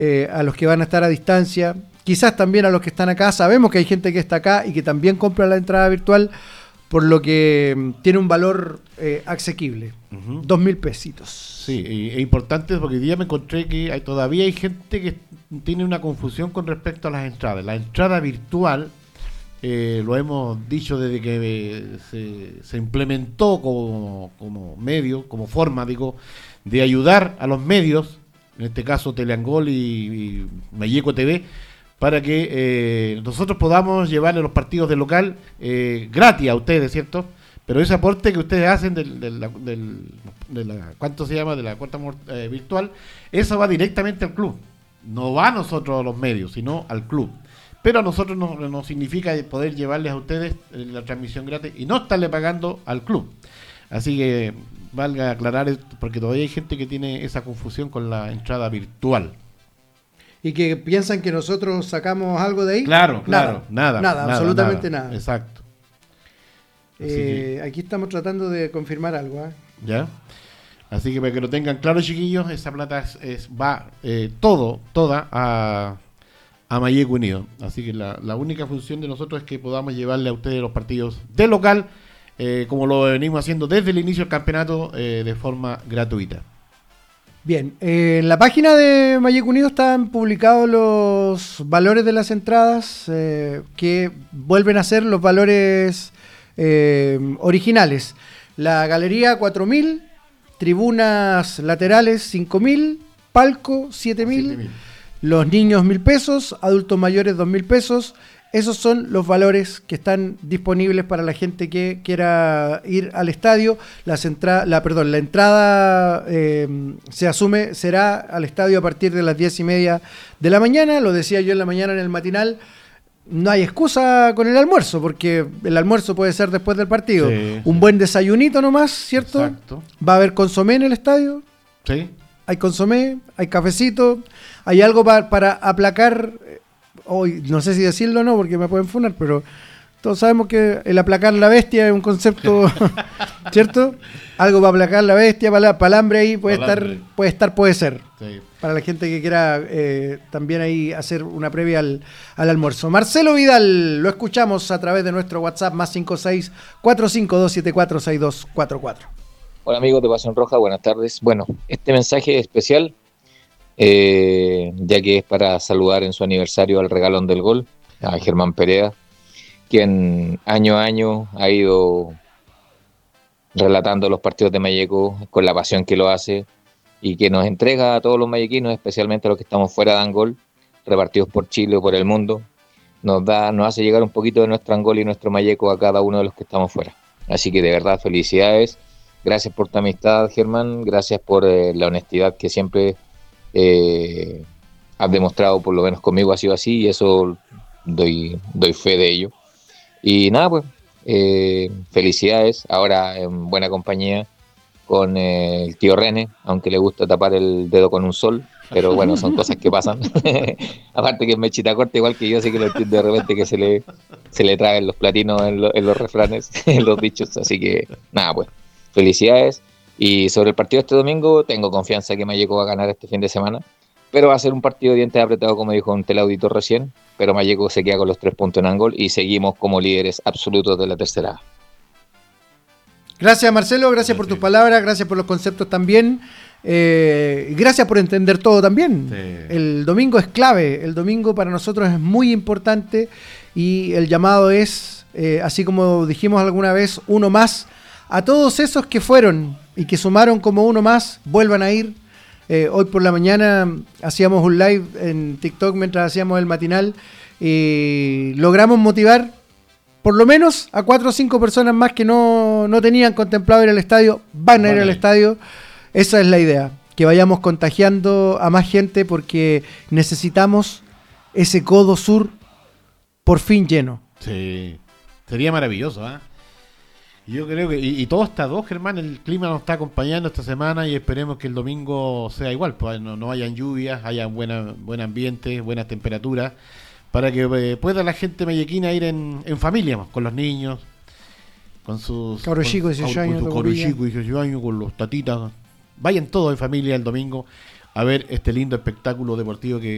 a los que van a estar a distancia, quizás también a los que están acá. Sabemos que hay gente que está acá y que también compra la entrada virtual, por lo que tiene un valor asequible, 2.000 pesitos. Sí, es importante porque hoy día me encontré que todavía hay gente que tiene una confusión con respecto a las entradas. La entrada virtual, lo hemos dicho desde que se implementó como medio, como forma, digo, de ayudar a los medios, en este caso Teleangol y Mayeco TV, para que nosotros podamos llevarle los partidos de local gratis a ustedes, ¿cierto? Pero ese aporte que ustedes hacen de la ¿cuánto se llama? De la cuota virtual, eso va directamente al club. No va a nosotros a los medios, sino al club. Pero a nosotros nos significa poder llevarles a ustedes la transmisión gratis y no estarle pagando al club. Así que valga aclarar esto, porque todavía hay gente que tiene esa confusión con la entrada virtual. ¿Y que piensan que nosotros sacamos algo de ahí? Claro, nada, absolutamente nada. Exacto. Aquí estamos tratando de confirmar algo. ¿Ya? Así que para que lo tengan claro, chiquillos, esa plata va toda a Mayeco Unido. Así que la única función de nosotros es que podamos llevarle a ustedes los partidos de local, como lo venimos haciendo desde el inicio del campeonato, de forma gratuita. Bien, en la página de Mayeco Unido están publicados los valores de las entradas, que vuelven a ser los valores originales. La galería 4.000, tribunas laterales 5.000, palco 7.000, los niños 1.000 pesos, adultos mayores 2.000 pesos. Esos son los valores que están disponibles para la gente que quiera ir al estadio. La entrada se asume será al estadio a partir de las 10:30 de la mañana. Lo decía yo en la mañana en el matinal. No hay excusa con el almuerzo, porque el almuerzo puede ser después del partido. Un buen desayunito nomás, ¿cierto? Exacto. ¿Va a haber consomé en el estadio? Sí. Hay consomé, hay cafecito, hay algo para aplacar. Hoy no sé si decirlo o no, porque me pueden funar, pero todos sabemos que el aplacar la bestia es un concepto, ¿cierto? Algo para aplacar la bestia, palambre ahí puede ser. Sí. Para la gente que quiera también ahí hacer una previa al almuerzo. Marcelo Vidal, lo escuchamos a través de nuestro WhatsApp +56 45274 6244. Hola amigos de Pasión Roja, buenas tardes. Bueno, este mensaje es especial, ya que es para saludar en su aniversario al Regalón del Gol, a Germán Pereda, quien año a año ha ido relatando los partidos de Mayeco con la pasión que lo hace y que nos entrega a todos los mayequinos, especialmente a los que estamos fuera de Angol, repartidos por Chile o por el mundo. Nos hace llegar un poquito de nuestro Angol y nuestro Mayeco a cada uno de los que estamos fuera. Así que de verdad, felicidades. Gracias por tu amistad, Germán. Gracias por la honestidad que siempre has demostrado, por lo menos conmigo ha sido así, y eso doy fe de ello. Y nada, pues, felicidades. Ahora en buena compañía con el tío René, aunque le gusta tapar el dedo con un sol, pero bueno, son cosas que pasan. Aparte que es mechita corta, igual que yo, así que lo entiendo de repente que se le traen los platinos en los refranes, en los dichos. Así que nada, pues, felicidades. Y sobre el partido este domingo, tengo confianza que Mayeco va a ganar este fin de semana, pero va a ser un partido de dientes apretados, como dijo un teleauditor recién, pero Mayeco se queda con los 3 puntos en Angol y seguimos como líderes absolutos de la tercera A. Gracias, Marcelo, gracias por tus palabras, gracias por los conceptos también, gracias por entender todo también. Sí. El domingo es clave, el domingo para nosotros es muy importante y el llamado es, así como dijimos alguna vez, uno más. A todos esos que fueron y que sumaron como uno más, vuelvan a ir. Hoy por la mañana hacíamos un live en TikTok mientras hacíamos el matinal y logramos motivar por lo menos a 4 o 5 personas más que no tenían contemplado ir al estadio, van a ir al estadio. Esa es la idea, que vayamos contagiando a más gente porque necesitamos ese codo sur por fin lleno. Sí, sería maravilloso, ¿eh? Yo creo que, y todo está 2, Germán, el clima nos está acompañando esta semana y esperemos que el domingo sea igual, pues no hayan lluvias, haya buen ambiente, buenas temperaturas, para que pueda la gente mayequina ir en familia, con los niños, con sus cabros chicos de 18 años, con los tatitas. Vayan todos en familia el domingo a ver este lindo espectáculo deportivo que